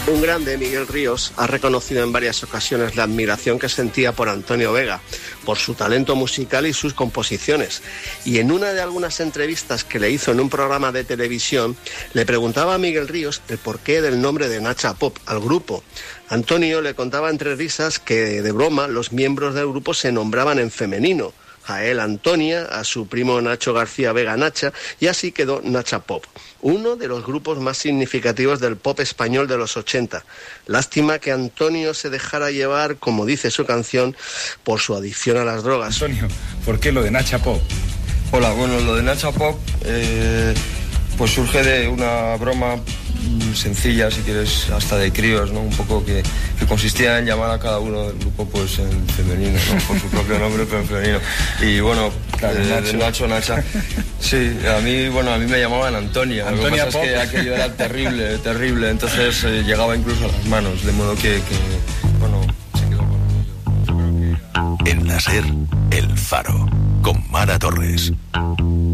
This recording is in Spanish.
Un grande, Miguel Ríos, ha reconocido en varias ocasiones la admiración que sentía por Antonio Vega, por su talento musical y sus composiciones. Y en una de algunas entrevistas que le hizo en un programa de televisión, le preguntaba a Miguel Ríos el porqué del nombre de Nacha Pop al grupo. Antonio le contaba entre risas que, de broma, los miembros del grupo se nombraban en femenino. A él Antonia, a su primo Nacho García Vega Nacha, y así quedó Nacha Pop, uno de los grupos más significativos del pop español de los 80. Lástima que Antonio se dejara llevar, como dice su canción, por su adicción a las drogas. Antonio, ¿por qué lo de Nacha Pop? Hola, bueno, lo de Nacha Pop pues surge de una broma sencilla, si quieres, hasta de críos, ¿no? Un poco que consistía en llamar a cada uno del grupo pues en femenino, ¿no? Por su propio nombre, pero en femenino. Y bueno, claro, de Nacha. Sí, a mí me llamaban Antonia. Lo que pasa es que aquello era terrible. Entonces llegaba incluso a las manos, de modo que se quedó con ello. En la SER, El Faro, con Mara Torres.